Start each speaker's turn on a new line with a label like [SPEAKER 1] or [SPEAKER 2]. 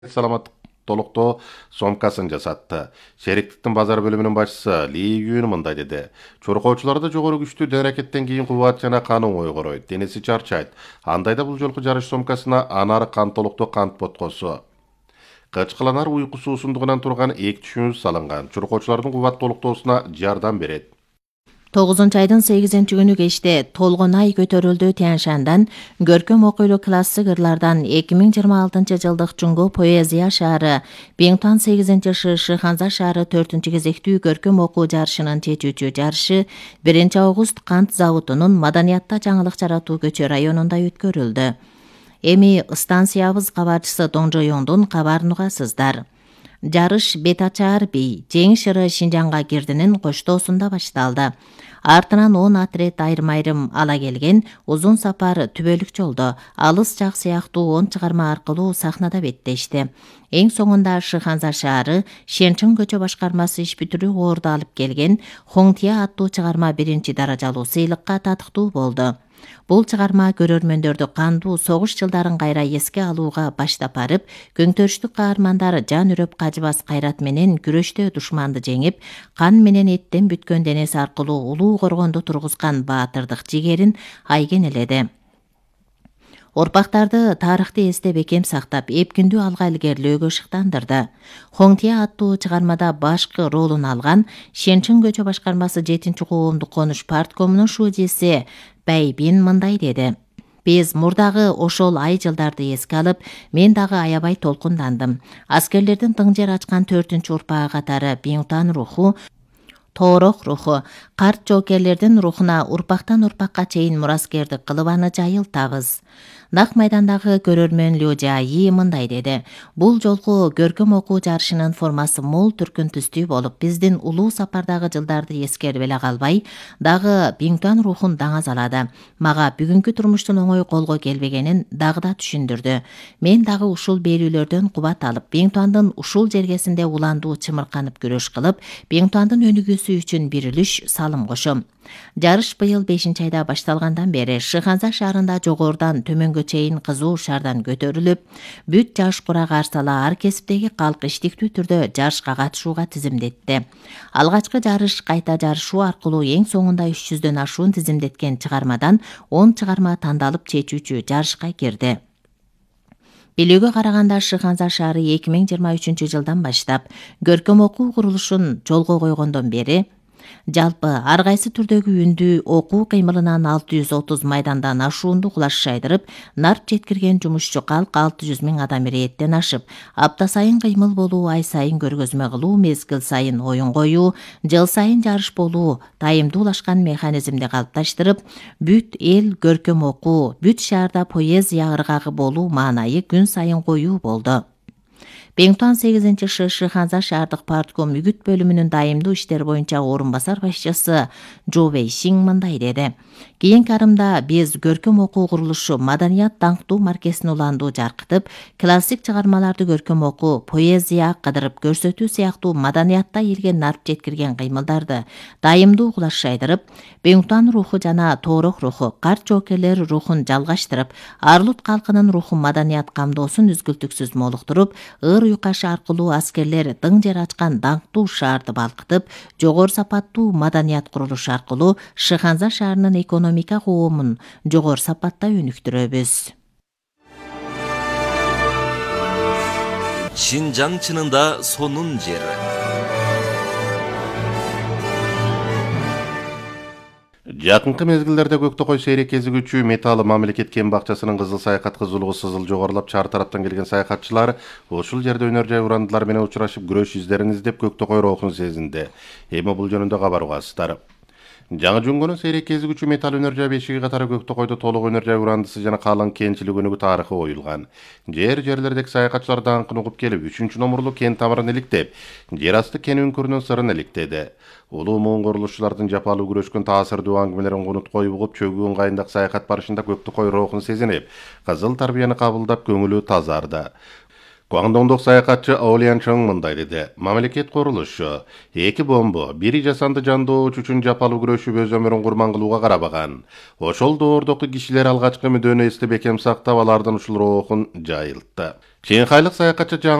[SPEAKER 1] саламаттык толуктоо сомкасын жасатты. Шериктиктин базар бөлүмүнүн башчысы Ли Юн мындай деди. Чуркоочуларда жогору күчтүү аракеттен кийин кубат жана канын ойгоройт, денеси чарчайт. Андайда бул жолку жарыш сомкасына анары кант толуктоо кант боткосу, кычкыланар уйку суусундугунан турган эки түшүнүз салынган. Чуркоочулардын кубат толуктоосуна жардам берет.
[SPEAKER 2] 9 айдын 8-күнү кечте толгон ай көтөрүлдү Тянь-Шаньдан көркөм окуйлуу классик ырлардан 2026-жылдык Жунго поэзия шаары Биңтуан 8-шы Шыханза шаары 4-кезектүү көркөм окуу жарышынын чечүүчү жарышы 1-август кант заводунун маданиятта жаңылык жаратуу көчө районунда өткөрүлдү. Эми станциябыз кабарчысы Доңжоюңдун кабарын угасыздар. Жарыш Бетачаар бий Жеңиш ыры Шинжаңга кирдинин коштоосунда башталды. Артынан 10 атрет айрым-айрым ала келген узун сапар түбөлүк жолдо алыс жак сыяктуу 10 чыгарма аркылуу сахнада беттешти. Эң соңунда Шыханза шаары Шенчэн көчө башкармасы иш бүтүрүү оорду алып келген Хоңтия аттуу чыгарма 1-даражалуу сыйлыкка татыктуу болду. Бул чыгарма көрөрмөндөрдү кандуу согуш жылдарын кайра эске алууга баштап барып, көңтөрүштүк каармандар жан үрөп кажыбас кайрат менен күрөштө душманды жеңип, кан менен эттен бүткөн денеси аркылуу улуу коргондо тургузган баатырдык жигерин айгенеледи. Орпактарды тарыхты эсте бекем сактап, эпкиндүү алга илгерилөөгө шыктандырды. Хоңтия аттуу чыгармада башкы ролун алган Шенчэн көчө башкармасы 7-коомдук конуш парткомунун шуудеси Бәйбин мындай деди. Биз мурдагы ошол ай жылдарды эске алып, мен дагы аябай толкундандым. Аскерлердин тың жер ачкан 4-урпагы катары Биңтуан руху, Тоорох руху, карт жоокерлердин рухуна урпактан урпакка чейин мураскердик кылып аны жайылтабыз. Нак майдандагы көрөрмөн Лю Жаи мындай деди. Бул жолку көркөм окуу жарышынын формасы мол түркүн түстүү болуп, биздин улуу сапардагы жылдарды эскерип эле калбай, дагы Биңтуан рухун даңазалады. Мага бүгүнкү турмуштун оңой колго келбегенин дагы да түшүндүрдү. Мен дагы ушул берүүлөрдөн кубат алып, Биңтуандын ушул жергесинде уландуу чымырканып күрөш кылып, Биңтуандын өнүгүүсү үчүн бир үлүш салым кошом. Жарыш быйыл 5-айда башталгандан бери Шыханза шаарында жогорудан төмөнгө чейин кызуу шаардан көтөрүлүп, бүт жаш кура карсала ар кесиптеги калк иштиктүү түрдө жарышка катышууга тизимдетти. Алгачкы жарыш кайта жарышуу аркылуу эң соңунда 300дөн ашуун тизимдеткен чыгармадан 10 чыгарма тандалып чечүүчү жарышка кирди. Билүүгө караганда Шыханза шаары 2023-жылдан баштап көркөм окуу курулушун жолго койгондон бери жалпы ар кайсы түрдөгү үндүү окуу кыймылынан 630 майдандан ашуунду кулаш шайдырып, нарп жеткирген жумушчу калк 600 000 адам ирээттен ашып, апта сайын кыймыл болуу, ай сайын көргөзмө кылуу, мезгил сайын оюн коюу, жыл сайын жарыш болуу тайымдуулашкан механизмди калыпташтырып, бүт эл көркөм окуу, бүт шаарда поэзия ыргагы болуу маанайы күн сайын коюу болду. Биңтуан 8-шы Шыханза шаардык партком үгүт бөлүмүнүн дайымдуу иштер боюнча орун басар башчысы Жо Вэйшиң мындай деди. Кийинки арымда биз көркөм окуу курулушу маданият даңктуу маркесин уландуу жаркытып, классик чыгармаларды көркөм окуу, поэзия кыдырып көрсөтүү сыяктуу маданиятта элге нарп жеткирген кыймылдарды дайымдуу кулаш шайдырып, Биңтуан руху жана Тоорох руху, карт жоокерлер рухун жалгаштырып, Арлут калкынын руху маданият камдоосун үзгүлтүксүз молуктуруп, уйкашы аркылуу аскерлер тың жер ачкан даңктуу шаарды балкытып, жогору сапаттуу маданият курулушу аркылуу Шыханза шаарынын экономика коомун жогору сапатта өнүктүрөбүз.
[SPEAKER 3] Шинжаң чынында сонун жер.
[SPEAKER 1] Жакынкы мезгилдерде Көктөкөй сейрек кезигүүчү Металы мамлекет кен бакчасынын кызыл саякат кызуулугу сызыл жогорулап, чар тараптан келген саякатчылар ушул жерде өнөр жай урандылар менен учурашып, күрөш издерин издеп Көктөкөй роохун сезинди. Эми бул жөнүндө кабар угасыздар. Жаңы Жунгонун сейрек кезигүүчү металл өнөр жай бешиги катары Көктөкөйдө толук өнөр жай урандысы жана калың кенчилик өнүгүү тарыхы оюлган. Жерлердеги саякатчылар даңкын угуп келип, 3-номурлуу кен тамырын иликтеп, жер асты кен үңкүрүнүн сырын иликтеди. Улуу муун курулушчулардын жапалуу күрөшкөн таасырдуу аңгемелерин кунуткой угуп, чөгүү ыңгайындагы саякат барышында Көктөкөй роохун сезинип, кызыл тарбияны кабылдап, көңүлү тазарды. Guangdongдук саякатчы Аолиан Чоң мындай деди. Мамлекет курулушу эки бомбо, бири жасанды жандоо үчүн жапалуу күрөшүп өз өмүрүн курман кылууга карабаган. Ошол доордогу кишилер алгачкы мүдөнү эстеп бекем сактап, алардын ушул роохун жайылтты. Чейинхайлык саякатчы